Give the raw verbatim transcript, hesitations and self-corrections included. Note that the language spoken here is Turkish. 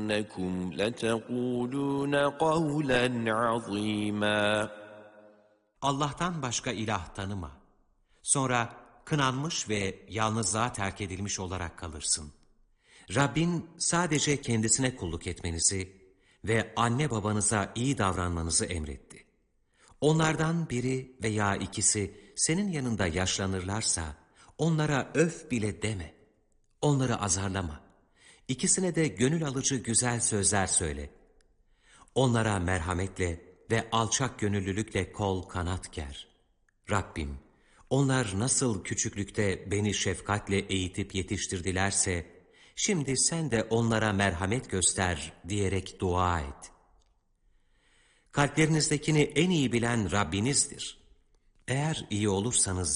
إنكم لتقولون قولا عظيما. Allah'tan başka ilah tanıma. Sonra kınanmış ve yalnızlığa terk edilmiş olarak kalırsın. Rabbin sadece kendisine kulluk etmenizi ve anne babanıza iyi davranmanızı emretti. Onlardan biri veya ikisi senin yanında yaşlanırlarsa onlara öf bile deme. Onları azarlama. İkisine de gönül alıcı güzel sözler söyle. Onlara merhametle ve alçak gönüllülükle kol kanat ger. Rabbim, onlar nasıl küçüklükte beni şefkatle eğitip yetiştirdilerse, şimdi sen de onlara merhamet göster diyerek dua et. Kalplerinizdekini en iyi bilen Rabbinizdir. Eğer iyi olursanız